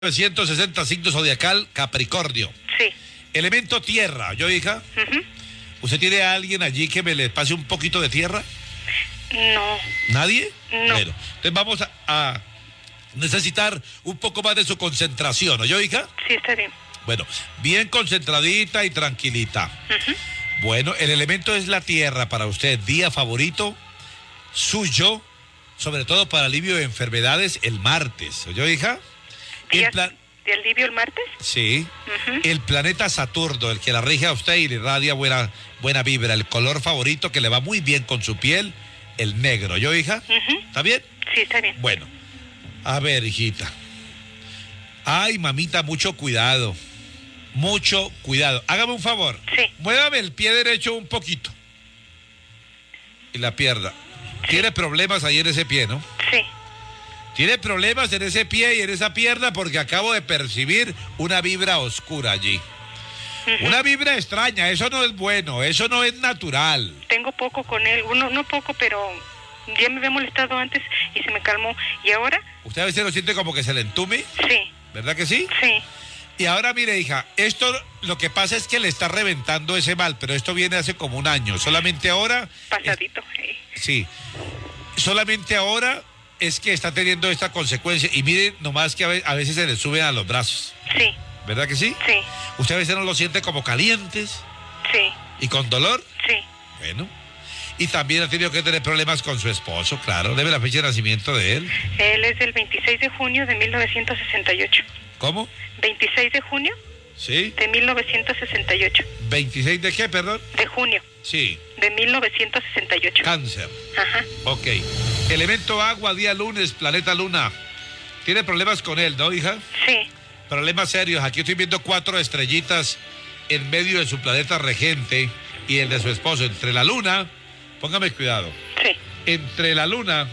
960 signo zodiacal, Capricornio. Sí. Elemento tierra, ¿yo, hija? Ujú. ¿Usted tiene a alguien allí que me le pase un poquito de tierra? No. ¿Nadie? No. Bueno, entonces vamos a necesitar un poco más de su concentración, ¿no, yo, hija? Sí, está bien. Bueno, bien concentradita y tranquilita. Ujú. Bueno, el elemento es la tierra para usted. Día favorito suyo, sobre todo para alivio de enfermedades, el martes, ¿yo, hija? ¿Días de alivio el martes? Sí. Ujú. El planeta Saturno, el que la rige a usted y le irradia buena vibra. El color favorito que le va muy bien con su piel, el negro. ¿Yo, hija? Ujú. ¿Está bien? Sí, está bien. Bueno, a ver, hijita. Ay, mamita, mucho cuidado. Mucho cuidado. Hágame un favor. Sí. Muévame el pie derecho un poquito. Y la pierna. Tiene problemas ahí en ese pie, ¿no? Sí. Tiene problemas en ese pie y en esa pierna porque acabo de percibir una vibra oscura allí. Ujú. Una vibra extraña, eso no es bueno, eso no es natural. Tengo poco con él. No poco, pero ya me había molestado antes y se me calmó. ¿Y ahora? Usted a veces lo siente como que se le entume, Sí. ¿verdad que sí? Sí. Y ahora mire, hija, esto lo que pasa es que le está reventando ese mal, pero esto viene hace como un año. Solamente ahora... Pasadito. Sí, solamente ahora es que está teniendo esta consecuencia. Y miren, nomás que a veces se le suben a los brazos, Sí. ¿verdad que sí? Sí. Usted a veces no lo siente como calientes Sí. y con dolor. Sí. Bueno, y también ha tenido que tener problemas con su esposo, claro. Debe la fecha de nacimiento de él. Él es del 26 de junio de 1968. ¿Cómo? 26 de junio ¿Sí? de 1968. ¿26 de qué, perdón? De junio Sí, de 1968. cáncer. Ajá. Ok. Elemento agua, día lunes, planeta luna. ¿Tiene problemas con él, no, hija? Sí. Problemas serios. Aquí estoy viendo 4 estrellitas en medio de su planeta regente y el de su esposo. Entre la luna, póngame cuidado, Sí. entre la luna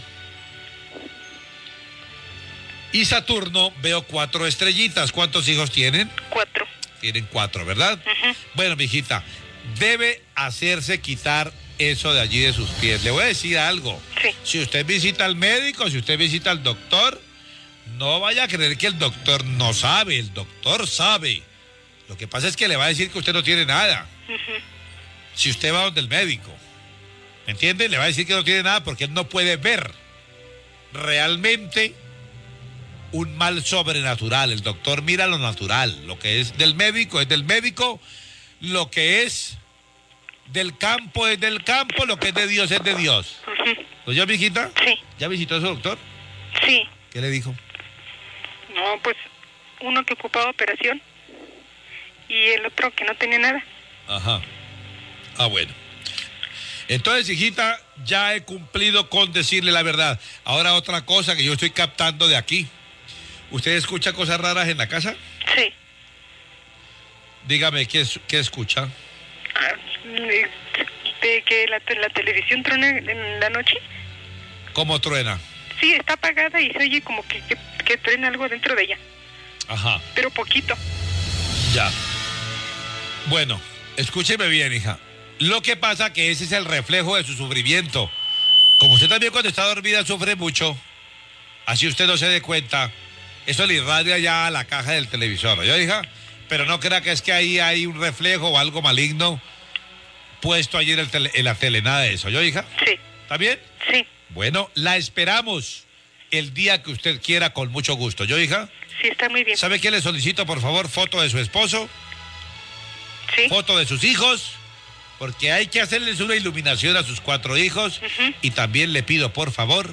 y Saturno veo 4 estrellitas. ¿Cuántos hijos tienen? 4. Tienen 4, ¿verdad? Ujú. Bueno, mijita, debe hacerse quitar eso de allí de sus pies. Le voy a decir algo. Sí. Si usted visita al médico, si usted visita al doctor, no vaya a creer que el doctor no sabe. El doctor sabe. Lo que pasa es que le va a decir que usted no tiene nada. Ujú. Si usted va donde el médico, ¿me entiende? Le va a decir que no tiene nada porque él no puede ver realmente un mal sobrenatural. El doctor mira lo natural. Lo que es del médico es del médico. Lo que es del campo es del campo. Lo que es de Dios es de Dios. Ujú. ¿Oye, mijita? Sí. ¿Ya visitó a su doctor? Sí. ¿Qué le dijo? No, pues uno que ocupaba operación y el otro que no tenía nada. Ajá. Ah, bueno. Entonces, hijita, ya he cumplido con decirle la verdad. Ahora otra cosa que yo estoy captando de aquí. ¿Usted escucha cosas raras en la casa? Sí. Dígame, ¿qué escucha? Ah, de que la televisión truena en la noche. ¿Cómo truena? Sí, está apagada y se oye como que truena algo dentro de ella, Ajá, pero poquito. ya. Bueno, escúcheme bien, hija. Lo que pasa que ese es el reflejo de su sufrimiento. Como usted también cuando está dormida sufre mucho, así usted no se dé cuenta, eso le irradia ya a la caja del televisor, ¿yo, hija? Pero no crea que es que ahí hay un reflejo o algo maligno puesto allí en la tele, nada de eso, ¿yo, hija? Sí. ¿Está bien? Sí. Bueno, la esperamos el día que usted quiera con mucho gusto, ¿yo, hija? Sí, está muy bien. ¿Sabe qué le solicito, por favor? Foto de su esposo, Sí. foto de sus hijos, porque hay que hacerles una iluminación a sus 4 hijos. Ujú. Y también le pido, por favor,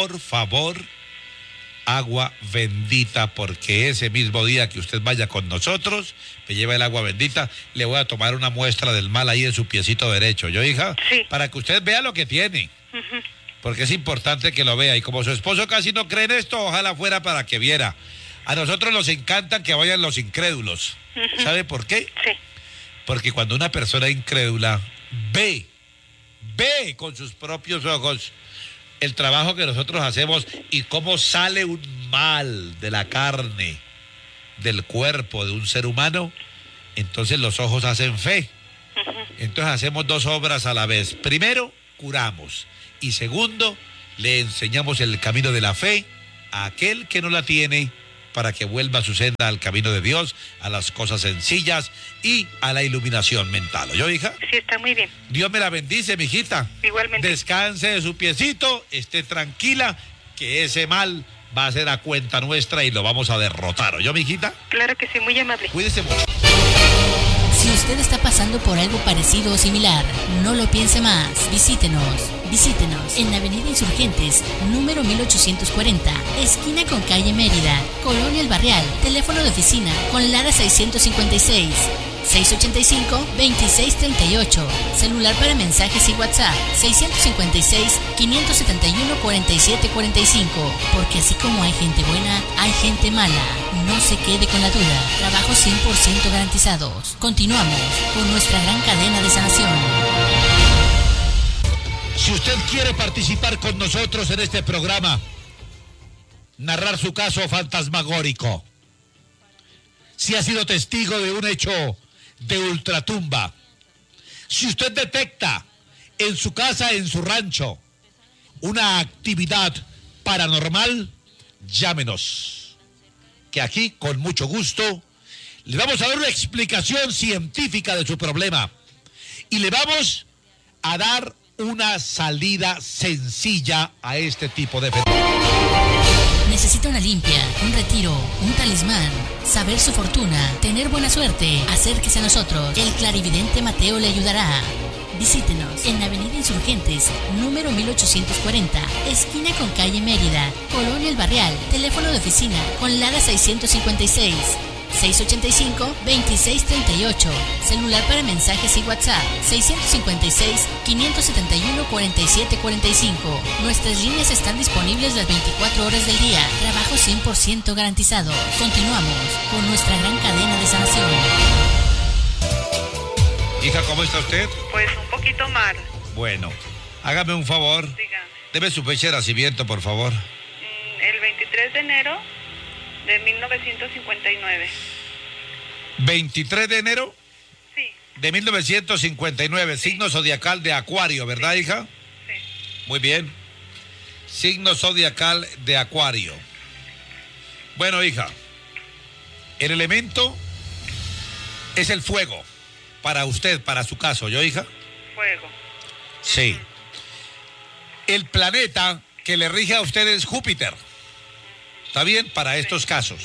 agua bendita, porque ese mismo día que usted vaya con nosotros, me lleva el agua bendita, le voy a tomar una muestra del mal ahí en su piecito derecho, ¿yo, hija? Sí. Para que usted vea lo que tiene, Ujú. porque es importante que lo vea. Y como su esposo casi no cree en esto, ojalá fuera para que viera. A nosotros nos encantan que vayan los incrédulos. Ujú. ¿Sabe por qué? Sí. Porque cuando una persona incrédula ve con sus propios ojos el trabajo que nosotros hacemos y cómo sale un mal de la carne, del cuerpo de un ser humano, entonces los ojos hacen fe. Ujú. Entonces hacemos 2 obras a la vez. Primero, curamos. Y segundo, le enseñamos el camino de la fe a aquel que no la tiene para que vuelva a su senda al camino de Dios, a las cosas sencillas y a la iluminación mental. ¿Oyó, hija? Sí, está muy bien. Dios me la bendice, mijita. Igualmente. Descanse de su piecito, esté tranquila, que ese mal va a ser a cuenta nuestra y lo vamos a derrotar. ¿Oyó, mijita? Claro que sí, muy amable. Cuídese mucho. Si usted está pasando por algo parecido o similar, no lo piense más. Visítenos en Avenida Insurgentes, número 1840, esquina con calle Mérida, Colonia El Barrial. Teléfono de oficina con Lara 656 685-2638. Celular para mensajes y WhatsApp 656-571-4745. Porque así como hay gente buena, hay gente mala. No se quede con la duda. Trabajos 100% garantizados. Continuamos con nuestra gran cadena de sanación. Si usted quiere participar con nosotros en este programa, narrar su caso fantasmagórico, si ha sido testigo de un hecho de ultratumba, si usted detecta en su casa, en su rancho, una actividad paranormal, llámenos, que aquí con mucho gusto le vamos a dar una explicación científica de su problema y le vamos a dar una salida sencilla a este tipo de fenómenos. Necesita una limpia, un retiro, un talismán, saber su fortuna, tener buena suerte. Acérquese a nosotros. El clarividente Mateo le ayudará. Visítenos en Avenida Insurgentes, número 1840, esquina con calle Mérida, Colonia El Barrial. Teléfono de oficina con Lara 656 685-2638. Celular para mensajes y WhatsApp 656-571-4745. Nuestras líneas están disponibles las 24 horas del día. Trabajo 100% garantizado. Continuamos con nuestra gran cadena de sanación. Hija, ¿cómo está usted? Pues un poquito mal. Bueno, hágame un favor. Dígame. Deme su fecha de nacimiento, por favor. El 23 de enero de 1959. 23 de enero Sí, de 1959, signo zodiacal de Acuario, ¿verdad, hija? sí. Muy bien. Signo zodiacal de Acuario. Bueno, hija, el elemento es el fuego. Para usted, para su caso, ¿yo, hija? Fuego. Sí. El planeta que le rige a usted es Júpiter. ¿Está bien? Para estos casos.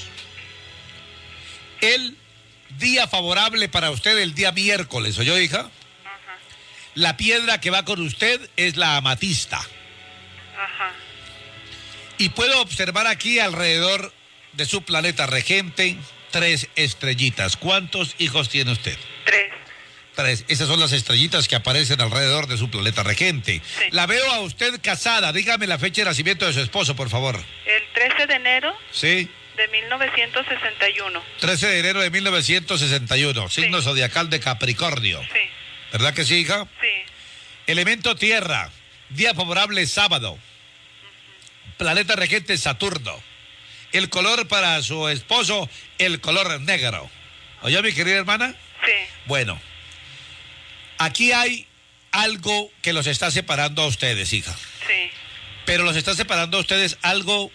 El día favorable para usted, el día miércoles, ¿oyó, hija? Ajá. La piedra que va con usted es la amatista. Ajá. Y puedo observar aquí alrededor de su planeta regente 3 estrellitas. ¿Cuántos hijos tiene usted? 3. 3. Esas son las estrellitas que aparecen alrededor de su planeta regente. Sí. La veo a usted casada. Dígame la fecha de nacimiento de su esposo, por favor. El 13 de enero Sí. de 1961. 13 de enero de 1961. Signo Sí. zodiacal de Capricornio. Sí, ¿Verdad que sí, hija? sí. Elemento tierra. Día favorable sábado. Planeta regente Saturno. El color para su esposo, el color negro. ¿Oyó, mi querida hermana? Sí. Bueno, aquí hay algo que los está separando a ustedes, hija. Sí. Pero los está separando a ustedes algo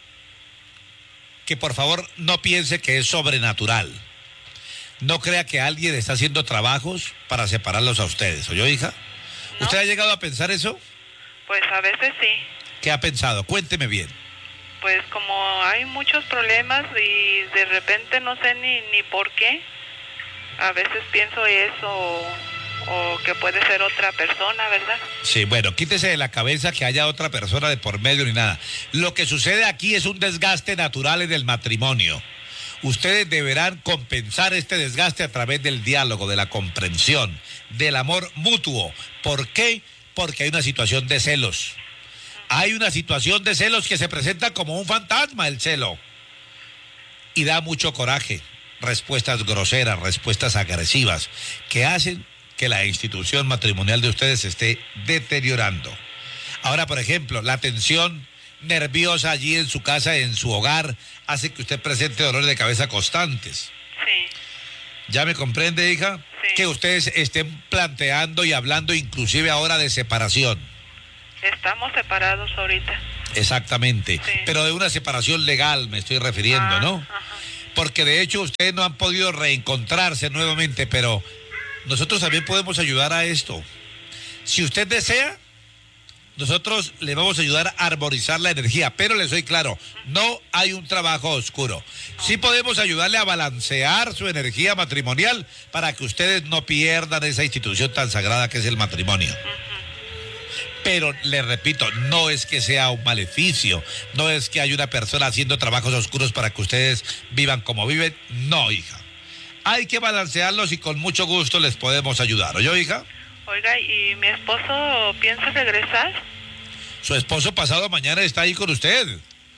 que por favor no piense que es sobrenatural. No crea que alguien está haciendo trabajos para separarlos a ustedes. ¿Oyó, hija? ¿No? ¿Usted ha llegado a pensar eso? Pues a veces sí. ¿Qué ha pensado? Cuénteme bien. Pues como hay muchos problemas y de repente no sé ni por qué, a veces pienso eso o que puede ser otra persona, ¿verdad? Sí, bueno, quítese de la cabeza que haya otra persona de por medio ni nada. Lo que sucede aquí es un desgaste natural en el matrimonio. Ustedes deberán compensar este desgaste a través del diálogo, de la comprensión, del amor mutuo. ¿Por qué? Porque hay una situación de celos. Hay una situación de celos que se presenta como un fantasma, el celo. Y da mucho coraje. Respuestas groseras, respuestas agresivas, que hacen que la institución matrimonial de ustedes se esté deteriorando. Ahora, por ejemplo, la tensión nerviosa allí en su casa, en su hogar, hace que usted presente dolores de cabeza constantes. Sí, ¿Ya me comprende, hija? Sí. Que ustedes estén planteando y hablando inclusive ahora de separación. estamos separados ahorita. Exactamente. Sí. Pero de una separación legal me estoy refiriendo, ¿no? Ajá. Porque de hecho ustedes no han podido reencontrarse nuevamente, pero nosotros también podemos ayudar a esto. Si usted desea, nosotros le vamos a ayudar a armonizar la energía, pero le soy claro, no hay un trabajo oscuro. Sí podemos ayudarle a balancear su energía matrimonial para que ustedes no pierdan esa institución tan sagrada que es el matrimonio. Pero le repito, no es que sea un maleficio, no es que haya una persona haciendo trabajos oscuros para que ustedes vivan como viven. No, hija. Hay que balancearlos y con mucho gusto les podemos ayudar. ¿Oyó, hija? Oiga, ¿y mi esposo piensa regresar? Su esposo pasado mañana está ahí con usted.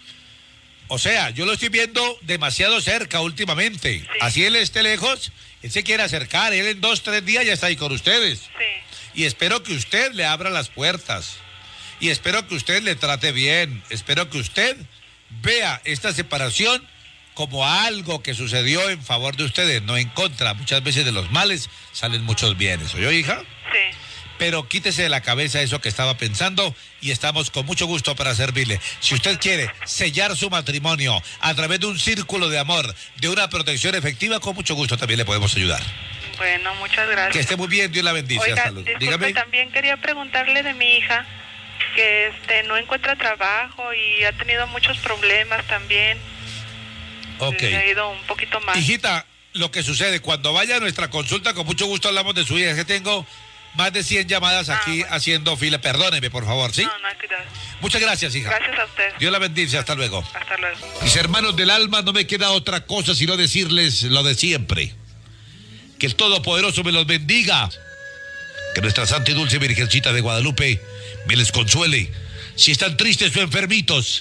O sea, yo lo estoy viendo demasiado cerca últimamente. Sí. Así él esté lejos, él se quiere acercar. Él en 2, 3 días ya está ahí con ustedes. Sí. Y espero que usted le abra las puertas. Y espero que usted le trate bien. Espero que usted vea esta separación como algo que sucedió en favor de ustedes, no en contra. Muchas veces de los males salen muchos bienes. ¿Oyó, hija? Sí. Pero quítese de la cabeza eso que estaba pensando y estamos con mucho gusto para servirle. Si usted quiere sellar su matrimonio a través de un círculo de amor, de una protección efectiva, con mucho gusto también le podemos ayudar. Bueno, muchas gracias. Que esté muy bien, Dios la bendice. Oiga, Hasta luego. disculpe, Dígame. también quería preguntarle de mi hija, que no encuentra trabajo y ha tenido muchos problemas también. Ok. Le ha ido un poquito mal. Hijita, lo que sucede, cuando vaya a nuestra consulta, con mucho gusto hablamos de su hija, que tengo más de 100 llamadas aquí bueno. haciendo fila. Perdóneme, por favor, ¿sí? No, cuidado. Muchas gracias, hija. Gracias a usted. Dios la bendice, hasta luego. Hasta luego. Mis hermanos del alma, no me queda otra cosa sino decirles lo de siempre. Que el Todopoderoso me los bendiga. Que nuestra Santa y Dulce Virgencita de Guadalupe me les consuele. Si están tristes o enfermitos.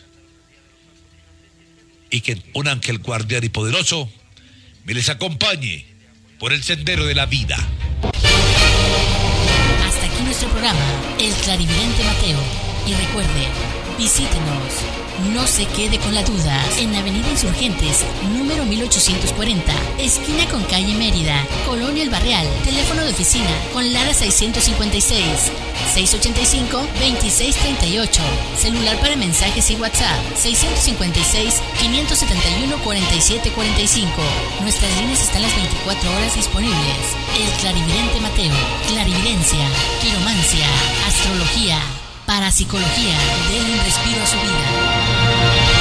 Y que un ángel guardián y poderoso me les acompañe por el sendero de la vida. Hasta aquí nuestro programa, El Clarividente Mateo. Y recuerde, visítenos, no se quede con la duda, en Avenida Insurgentes, número 1840, esquina con calle Mérida, Colonia El Barrial, teléfono de oficina con Lara 656, 685-2638, celular para mensajes y WhatsApp, 656-571-4745. Nuestras líneas están las 24 horas disponibles. El Clarividente Mateo, clarividencia, quiromancia, astrología, parapsicología, denle un respiro a su vida.